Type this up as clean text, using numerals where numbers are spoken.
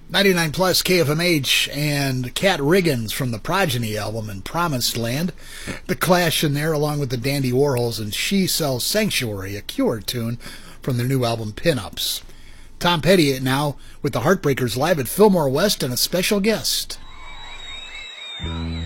99 plus KFMH and Kat Riggins from the Progeny album and Promised Land. The Clash in there along with the Dandy Warhols and She Sells Sanctuary, a Cure tune from their new album Pinups. Tom Petty now with the Heartbreakers live at Fillmore West and a special guest.